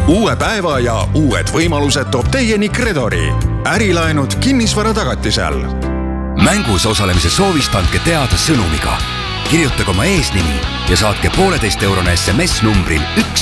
Uue päeva ja uued võimalused toob teieni Credori. Ärilaenud kinnisvara tagatisel. Mängus osalemise soovist andke teada sõnumiga. Kirjutage oma eesnimi ja saatke 1,5-eurone SMS numbril